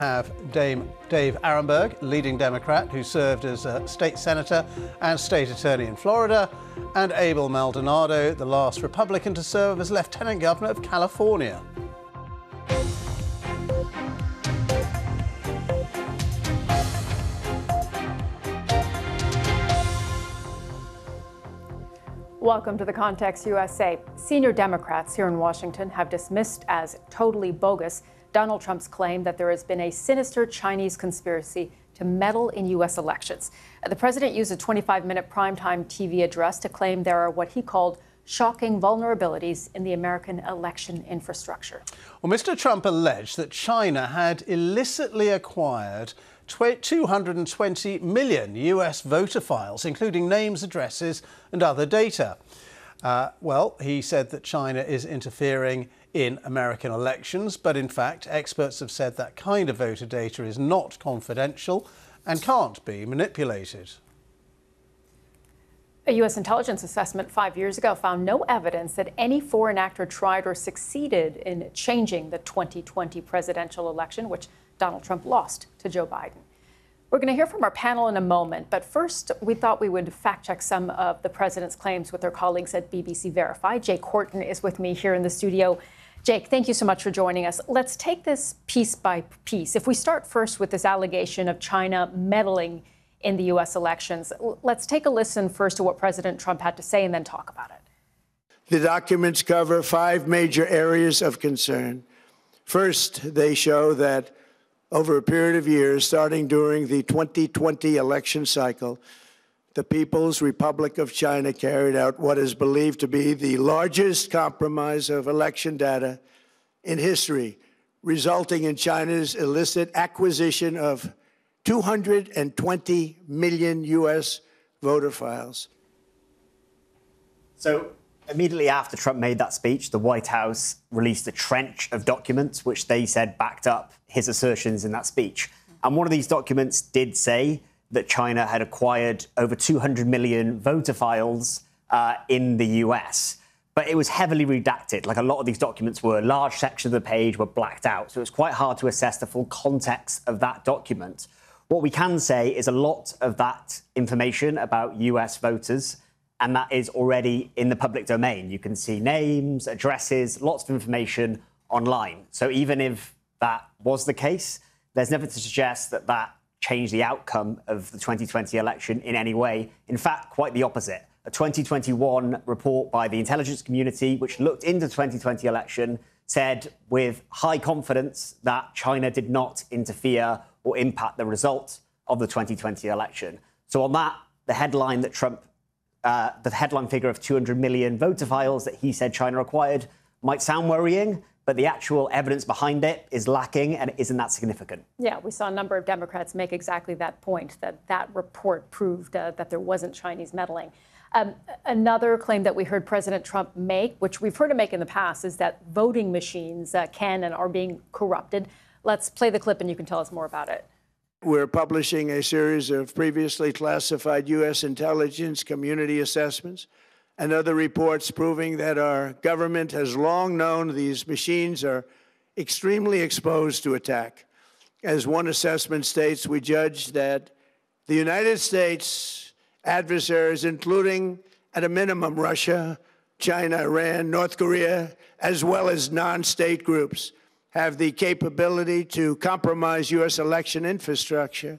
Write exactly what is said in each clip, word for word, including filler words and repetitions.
Have Dame Dave Arenberg, leading Democrat who served as a state senator and state attorney in Florida, and Abel Maldonado, the last Republican to serve as lieutenant governor of California. Welcome to the Context U S A. Senior Democrats here in Washington have dismissed as totally bogus Donald Trump's claim that there has been a sinister Chinese conspiracy to meddle in U S elections. The president used a twenty-five minute primetime T V address to claim there are what he called shocking vulnerabilities in the American election infrastructure. Well, Mister Trump alleged that China had illicitly acquired two hundred twenty million U S voter files, including names, addresses and other data. Uh, well, he said that China is interfering in American elections, but in fact, experts have said that kind of voter data is not confidential and can't be manipulated. A U S intelligence assessment five years ago found no evidence that any foreign actor tried or succeeded in changing the twenty twenty presidential election, which Donald Trump lost to Joe Biden. We're going to hear from our panel in a moment, but first we thought we would fact check some of the president's claims with our colleagues at B B C Verify. Jake Horton is with me here in the studio. Jake, thank you so much for joining us. Let's take this piece by piece. If we start first with this allegation of China meddling in the U S elections, let's take a listen first to what President Trump had to say and then talk about it. The documents cover five major areas of concern. First, they show that over a period of years, starting during the twenty twenty election cycle, the People's Republic of China carried out what is believed to be the largest compromise of election data in history, resulting in China's illicit acquisition of two hundred twenty million U S voter files. So immediately after Trump made that speech, the White House released a trench of documents which they said backed up his assertions in that speech. And one of these documents did say that China had acquired over two hundred million voter files uh, in the U S. But it was heavily redacted. Like, a lot of these documents were, large sections of the page were blacked out. So it was quite hard to assess the full context of that document. What we can say is a lot of that information about U S voters, and that is already in the public domain. You can see names, addresses, lots of information online. So even if that was the case, there's nothing to suggest that that changed the outcome of the twenty twenty election in any way. In fact, quite the opposite. A twenty twenty-one report by the intelligence community, which looked into the twenty twenty election, said with high confidence that China did not interfere or impact the result of the twenty twenty election. So on that, the headline that Trump, uh, the headline figure of two hundred million voter files that he said China acquired might sound worrying, but the actual evidence behind it is lacking and it isn't that significant. Yeah, we saw a number of Democrats make exactly that point, that that report proved uh, that there wasn't Chinese meddling. Um, another claim that we heard President Trump make, which we've heard him make in the past, is that voting machines uh, can and are being corrupted. Let's play the clip and you can tell us more about it. We're publishing a series of previously classified U S intelligence community assessments and other reports proving that our government has long known these machines are extremely exposed to attack. As one assessment states, we judge that the United States adversaries, including at a minimum Russia, China, Iran, North Korea, as well as non-state groups, have the capability to compromise U S election infrastructure.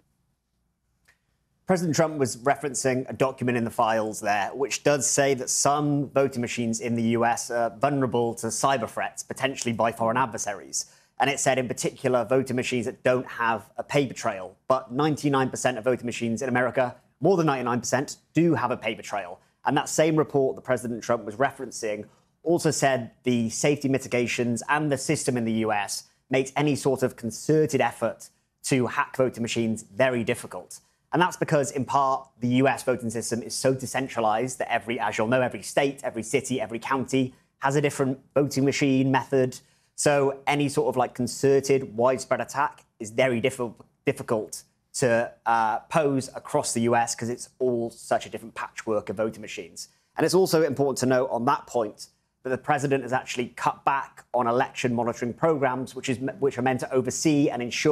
President Trump was referencing a document in the files there, which does say that some voting machines in the U S are vulnerable to cyber threats, potentially by foreign adversaries. And it said in particular voting machines that don't have a paper trail. But ninety-nine percent of voting machines in America, more than ninety-nine percent, do have a paper trail. And that same report that President Trump was referencing also said the safety mitigations and the system in the U S makes any sort of concerted effort to hack voting machines very difficult. And that's because, in part, the U S voting system is so decentralized that every, as you'll know, every state, every city, every county has a different voting machine method. So any sort of like concerted, widespread attack is very diffi- difficult to uh, pose across the U S because it's all such a different patchwork of voting machines. And it's also important to note on that point that the president has actually cut back on election monitoring programs, which is which are meant to oversee and ensure